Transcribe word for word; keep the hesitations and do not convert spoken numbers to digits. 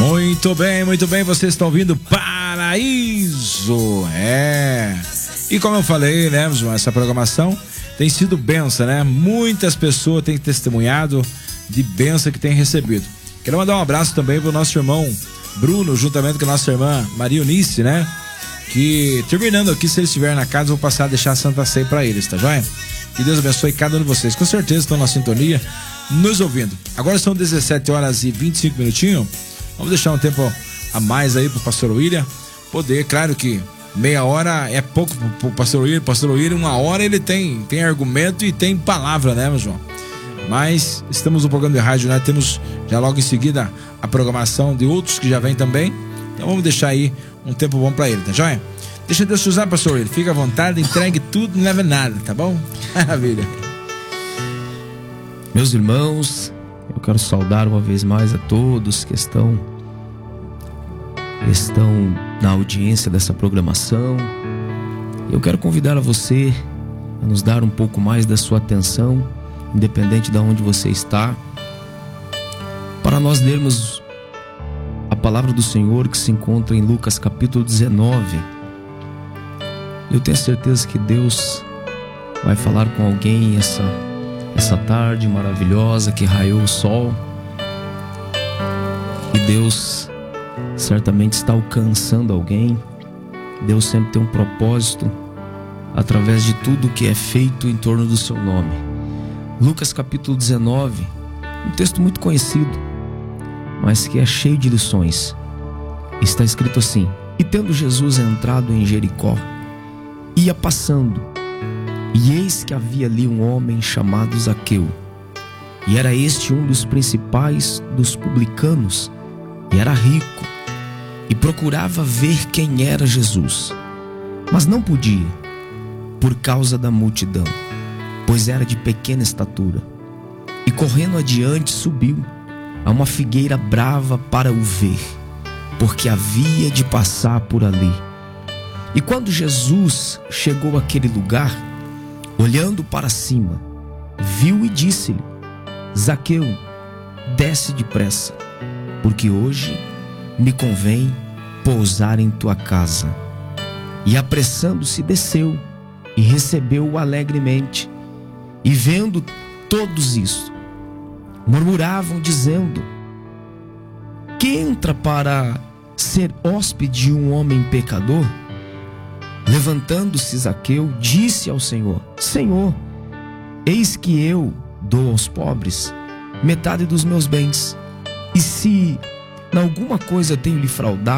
Muito bem, muito bem, vocês estão ouvindo Paraíso, é. E como eu falei, né, essa programação tem sido benção, né? Muitas pessoas têm testemunhado de benção que têm recebido. Quero mandar um abraço também pro nosso irmão Bruno, juntamente com a nossa irmã Maria Eunice, né? Que terminando aqui, se eles estiverem na casa, eu vou passar a deixar a Santa Ceia para eles, tá joia? Que Deus abençoe cada um de vocês. Com certeza estão na sintonia, nos ouvindo. Agora são dezessete horas e vinte e cinco minutinhos. Vamos deixar um tempo a mais aí pro pastor William poder, claro que meia hora é pouco pro, pro pastor William. Pastor William, uma hora ele tem, tem argumento e tem palavra, né, meu João? Mas estamos no programa de rádio, né? Temos já logo em seguida a programação de outros que já vem também. Então vamos deixar aí um tempo bom pra ele, tá joia? Deixa Deus te usar, pastor William. Fica à vontade, entregue tudo, não leva nada, tá bom? Maravilha. Meus irmãos, eu quero saudar uma vez mais a todos que estão, estão na audiência dessa programação. Eu quero convidar a você a nos dar um pouco mais da sua atenção, independente de onde você está, para nós lermos a palavra do Senhor que se encontra em Lucas capítulo dezenove. Eu tenho certeza que Deus vai falar com alguém essa, essa tarde maravilhosa que raiou o sol. E Deus certamente está alcançando alguém. Deus sempre tem um propósito através de tudo que é feito em torno do seu nome. Lucas capítulo dezenove, um texto muito conhecido, mas que é cheio de lições. Está escrito assim: e tendo Jesus entrado em Jericó, ia passando, e eis que havia ali um homem chamado Zaqueu, e era este um dos principais dos publicanos, e era rico, e procurava ver quem era Jesus, mas não podia, por causa da multidão, pois era de pequena estatura. E correndo adiante subiu a uma figueira brava para o ver, porque havia de passar por ali. E quando Jesus chegou àquele lugar, olhando para cima, viu e disse-lhe: Zaqueu, desce depressa, porque hoje me convém pousar em tua casa. E apressando-se desceu e recebeu-o alegremente. E vendo todos isso, murmuravam dizendo: que entra para ser hóspede de um homem pecador? Levantando-se Zaqueu, disse ao Senhor: Senhor, eis que eu dou aos pobres metade dos meus bens, e se em alguma coisa tenho lhe fraudado,